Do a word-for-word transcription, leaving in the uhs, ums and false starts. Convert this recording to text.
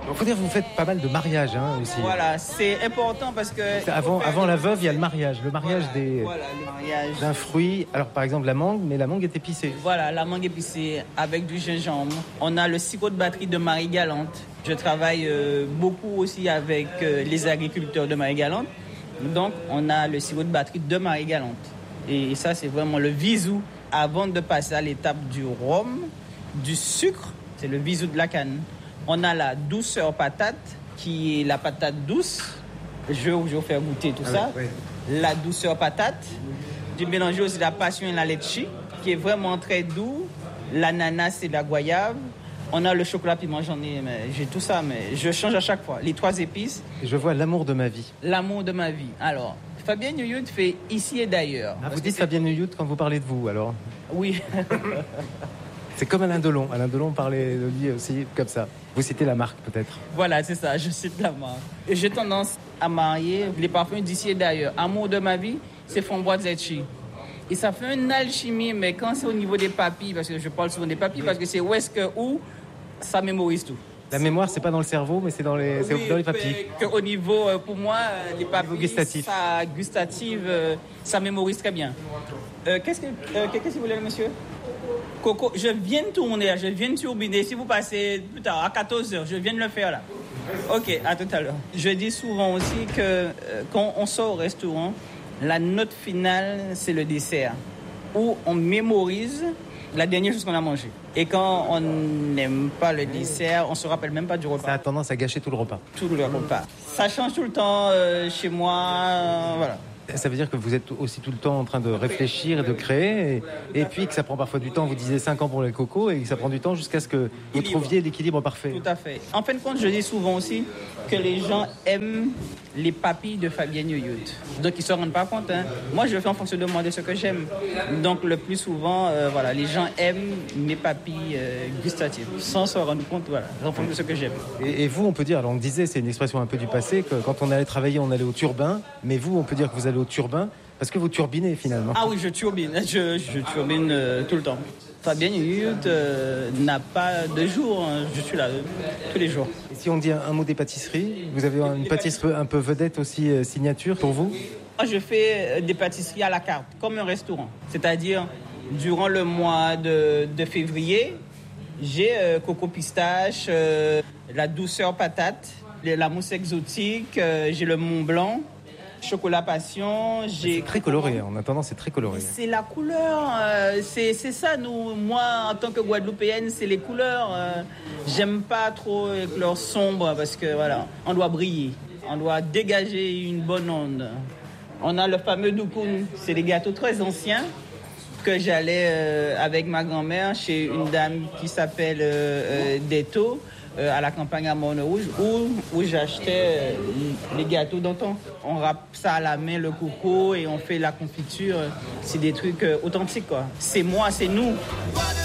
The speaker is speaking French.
Il faut dire que vous faites pas mal de mariages hein, aussi. Voilà, c'est important parce que... Avant, avant la veuve, il y a le mariage. Le mariage voilà, des, voilà, le mariage. d'un fruit. Alors par exemple la mangue, mais la mangue est épicée. Voilà, la mangue épicée avec du gingembre. On a le sirop de batterie de Marie-Galante. Je travaille euh, beaucoup aussi avec euh, les agriculteurs de Marie-Galante. Donc on a le sirop de batterie de Marie-Galante. Et ça, c'est vraiment le visou avant de passer à l'étape du rhum, du sucre. C'est le visou de la canne. On a la douceur patate, qui est la patate douce. Je vais vous faire goûter tout ah ça. Oui, oui. La douceur patate. J'ai mélangé aussi la passion et la litchi, qui est vraiment très doux. L'ananas et la goyave. On a le chocolat piment, j'en ai, mais j'ai tout ça, mais je change à chaque fois. Les trois épices. Et je vois l'amour de ma vie. L'amour de ma vie. Alors, Fabienne Youyut fait ici et d'ailleurs. Ah, vous dites Fabienne Youyut quand vous parlez de vous, alors? Oui. C'est comme Alain Delon. Alain Delon parlait de lui aussi comme ça. Vous citez la marque peut-être? Voilà, c'est ça, je cite la marque. J'ai tendance à marier les parfums d'ici et d'ailleurs. Amour de ma vie, c'est Framboise Zetchi. Et ça fait une alchimie, mais quand c'est au niveau des papilles, parce que je parle souvent des papilles, parce que c'est où est-ce que où ça mémorise tout. La mémoire, c'est pas dans le cerveau, mais c'est dans les, c'est oui, dans les papilles. Que au niveau, pour moi, les papilles, gustatif. Ça, gustative, ça mémorise très bien. Euh, qu'est-ce que, euh, qu'est-ce que vous voulez, monsieur? Coco, je viens de tourner, je viens de turbiner. Si vous passez plus tard, à quatorze heures, je viens de le faire là. Ok, à tout à l'heure. Je dis souvent aussi que euh, quand on sort au restaurant, la note finale, c'est le dessert, où on mémorise la dernière chose qu'on a mangée. Et quand on n'aime pas le dessert, on ne se rappelle même pas du repas. Ça a tendance à gâcher tout le repas. Tout le repas. Ça change tout le temps euh, chez moi, euh, voilà. Ça veut dire que vous êtes aussi tout le temps en train de réfléchir et de créer, et, et puis que ça prend parfois du temps. Vous disiez cinq ans pour les cocos, et que ça prend du temps jusqu'à ce que vous trouviez l'équilibre parfait. Tout à fait. En fin de compte, je dis souvent aussi que les gens aiment les papilles de Fabienne Youyut. Donc, ils ne se rendent pas compte. Hein. Moi, je fais en fonction de moi, de ce que j'aime. Donc, le plus souvent, euh, voilà, les gens aiment mes papilles euh, gustatives, sans se rendre compte, voilà, en fonction de ce que j'aime. Et, et vous, on peut dire, alors on disait, c'est une expression un peu du passé, que quand on allait travailler, on allait au turbin, mais vous, on peut dire que vous allez au turbin, parce que vous turbinez finalement. Ah oui, je turbine, je, je turbine euh, tout le temps. Fabienne Youyut euh, n'a pas de jour, hein. Je suis là euh, tous les jours. Et si on dit un, un mot des pâtisseries, vous avez une pâtisserie un peu vedette aussi, euh, signature pour vous? Moi, je fais des pâtisseries à la carte, comme un restaurant. C'est-à-dire, durant le mois de, de février, j'ai euh, coco pistache, euh, la douceur patate, la mousse exotique, euh, j'ai le Mont Blanc, chocolat passion. J'ai... C'est très coloré, en attendant c'est très coloré. C'est la couleur, euh, c'est, c'est ça, nous, moi en tant que Guadeloupéenne, c'est les couleurs. Euh, j'aime pas trop les couleurs sombres parce que voilà, on doit briller, on doit dégager une bonne onde. On a le fameux doukoun, c'est des gâteaux très anciens que j'allais euh, avec ma grand-mère chez une dame qui s'appelle euh, euh, Deto. Euh, à la campagne à Morne-Rouge où, où j'achetais euh, les gâteaux d'antan. On râpe ça à la main, le coco, et on fait la confiture. C'est des trucs euh, authentiques, quoi. C'est moi, c'est nous.